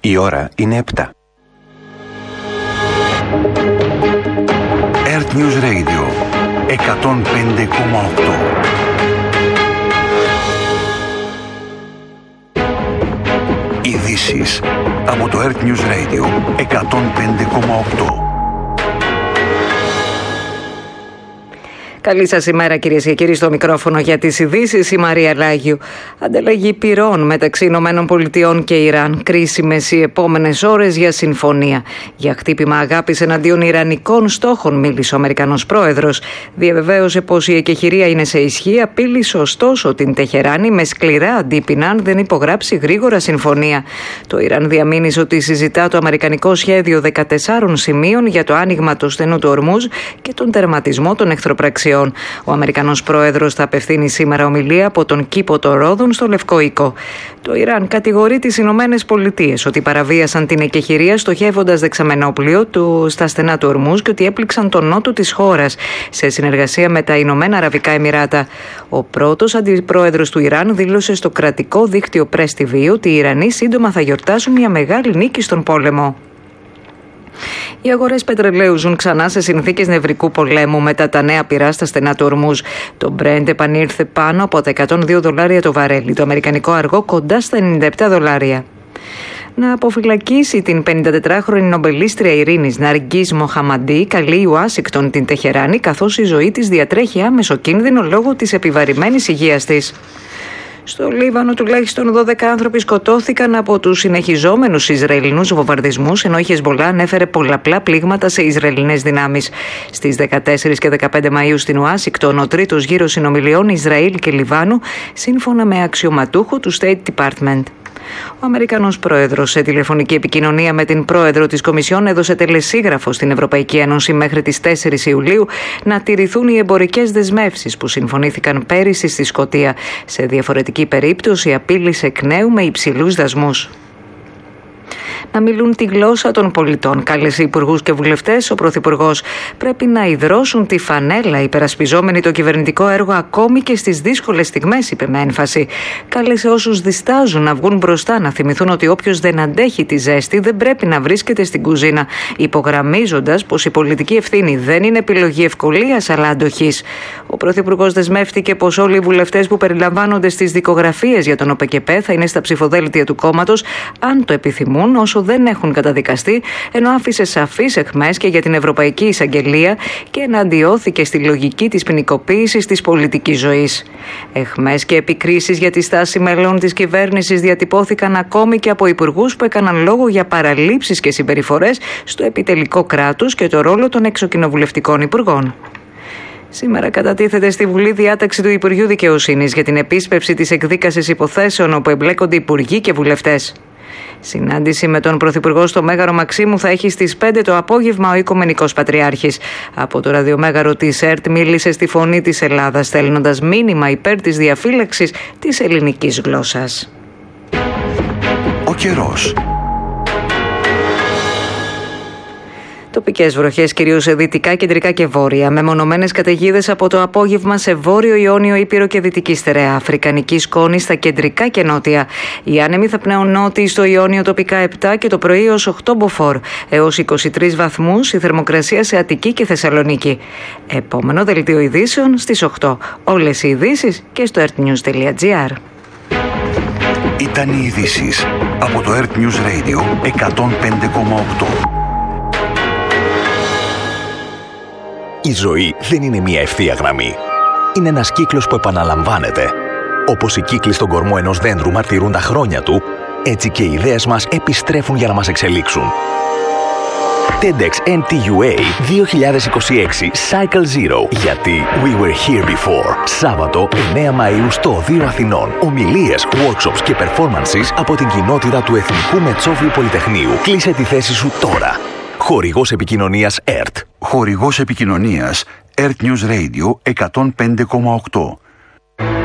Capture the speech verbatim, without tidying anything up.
Η ώρα είναι επτά. Earth News Radio εκατόν πέντε κόμμα οκτώ. Ειδήσεις από το Earth News Radio εκατόν πέντε κόμμα οκτώ. Καλή σας ημέρα, κυρίες και κύριοι, στο μικρόφωνο για τις ειδήσεις η Μαρία Λάγιου. Ανταλλαγή πυρών μεταξύ Ηνωμένων Πολιτειών και Ιράν. Κρίσιμες οι επόμενες ώρες για συμφωνία. Για χτύπημα αγάπης εναντίον ιρανικών στόχων μίλησε ο Αμερικανός πρόεδρος. Διαβεβαίωσε πως η εκεχηρία είναι σε ισχύ, απείλησε ωστόσο την Τεχεράνη με σκληρά αντίπεινα αν δεν υπογράψει γρήγορα συμφωνία. Το Ιράν διαμήνυσε ότι συζητά το αμερικανικό σχέδιο δεκατεσσάρων σημείων για το άνοιγμα του στενού του Ορμούζ και τον τερματισμό των εχθροπραξιών. Ο Αμερικανός πρόεδρος θα απευθύνει σήμερα ομιλία από τον κήπο των Ρόδων στο Λευκό Οίκο. Το Ιράν κατηγορεί τις Ηνωμένες Πολιτείες ότι παραβίασαν την εκεχηρία στοχεύοντας δεξαμενόπλιο του στα στενά του Ορμούζ και ότι έπληξαν τον νότο της χώρας σε συνεργασία με τα Ηνωμένα Αραβικά Εμιράτα. Ο πρώτος αντιπρόεδρος του Ιράν δήλωσε στο κρατικό δίκτυο Press τι βι ότι οι Ιρανοί σύντομα θα γιορτάσουν μια μεγάλη νίκη στον πόλεμο. Οι αγορές πετρελαίου ζουν ξανά σε συνθήκες νευρικού πολέμου μετά τα νέα πυρά στα στενά του Ορμούζ. Το Brent επανήλθε πάνω από τα εκατόν δύο δολάρια το βαρέλι, το αμερικανικό αργό κοντά στα ενενήντα επτά δολάρια. Να αποφυλακίσει την πενηντατετράχρονη νομπελίστρια ειρήνης Ναργκίζ Μοχαμαντή καλεί η Ουάσιγκτον την Τεχεράνη, καθώς η ζωή της διατρέχει άμεσο κίνδυνο λόγω της επιβαρημένης υγείας της. Στο Λίβανο τουλάχιστον δώδεκα άνθρωποι σκοτώθηκαν από τους συνεχιζόμενους Ισραηλινούς βομβαρδισμούς, ενώ η Χεσμπολά ανέφερε πολλαπλά πλήγματα σε Ισραηλινές δυνάμεις. Στις δεκατέσσερις και δεκαπέντε Μαΐου στην Ουάσιγκτον, ο τρίτος γύρος συνομιλιών Ισραήλ και Λιβάνου, σύμφωνα με αξιωματούχο του State Department. Ο Αμερικανός πρόεδρος, σε τηλεφωνική επικοινωνία με την πρόεδρο της Κομισιόν, έδωσε τελεσίγραφο στην Ευρωπαϊκή Ένωση μέχρι τις τέσσερις Ιουλίου να τηρηθούν οι εμπορικές δεσμεύσεις που συμφωνήθηκαν πέρυσι στη Σκωτία. Σε διαφορετική περίπτωση απείλησε εκ νέου με υψηλούς δασμούς. Να μιλούν τη γλώσσα των πολιτών, κάλεσε υπουργούς και βουλευτές ο Πρωθυπουργός. Πρέπει να ιδρώσουν τη φανέλα υπερασπιζόμενοι το κυβερνητικό έργο ακόμη και στις δύσκολες στιγμές, είπε με έμφαση. Κάλεσε όσους διστάζουν να βγουν μπροστά να θυμηθούν ότι όποιος δεν αντέχει τη ζέστη δεν πρέπει να βρίσκεται στην κουζίνα, υπογραμμίζοντας πως η πολιτική ευθύνη δεν είναι επιλογή ευκολίας αλλά αντοχής. Ο Πρωθυπουργός δεσμεύτηκε πως όλοι οι βουλευτές που περιλαμβάνονται στις δικογραφίες για τον ΟΠΕΚΕΠΕ θα είναι στα ψηφοδέλτια του κόμματος, αν το επιθυμούν, όσο δεν έχουν καταδικαστεί, ενώ άφησε σαφείς αιχμές και για την Ευρωπαϊκή Εισαγγελία και εναντιώθηκε στη λογική της ποινικοποίησης της πολιτικής ζωής. Αιχμές και επικρίσεις για τη στάση μελών της κυβέρνησης διατυπώθηκαν ακόμη και από υπουργούς που έκαναν λόγο για παραλήψεις και συμπεριφορές στο επιτελικό κράτος και το ρόλο των εξοκοινοβουλευτικών υπουργών. Σήμερα κατατίθεται στη Βουλή διάταξη του Υπουργείου Δικαιοσύνης για την επίσπευση της εκδίκασης υποθέσεων όπου εμπλέκονται υπουργοί και βουλευτές. Συνάντηση με τον Πρωθυπουργό στο Μέγαρο Μαξίμου θα έχει στις πέντε το απόγευμα ο Οικουμενικός Πατριάρχης. Από το ραδιομέγαρο της ΕΡΤ μίλησε στη Φωνή της Ελλάδας, στέλνοντας μήνυμα υπέρ της διαφύλαξης της ελληνικής γλώσσας. Ο καιρός. Τοπικές βροχές κυρίως σε δυτικά, κεντρικά και βόρεια. Μεμονωμένες καταιγίδες από το απόγευμα σε βόρειο Ιόνιο, Ήπειρο και δυτική στερεά. Αφρικανική σκόνη στα κεντρικά και νότια. Οι άνεμοι θα πνέουν νότιοι στο Ιόνιο τοπικά επτά και το πρωί ως οκτώ μποφόρ. Έως είκοσι τρεις βαθμούς η θερμοκρασία σε Αττική και Θεσσαλονίκη. Επόμενο δελτίο ειδήσεων στις οκτώ. Όλες οι ειδήσεις και στο earthnews τελεία gr. Ήταν οι ειδήσεις από το Earth News Radio εκατόν πέντε κόμμα οκτώ. Η ζωή δεν είναι μια ευθεία γραμμή. Είναι ένας κύκλος που επαναλαμβάνεται. Όπως οι κύκλοι στον κορμό ενός δέντρου μαρτυρούν τα χρόνια του, έτσι και οι ιδέες μας επιστρέφουν για να μας εξελίξουν. TEDx εν τι γιου έι δύο χιλιάδες είκοσι έξι Cycle Zero. Γιατί We Were Here Before. Σάββατο εννέα Μαΐου στο Οδείο Αθηνών. Ομιλίες, workshops και performances από την κοινότητα του Εθνικού Μετσόβιου Πολυτεχνείου. Κλείσε τη θέση σου τώρα. Χορηγός επικοινωνίας ΕΡΤ. Χορηγός επικοινωνίας Earth News Radio εκατόν πέντε κόμμα οκτώ.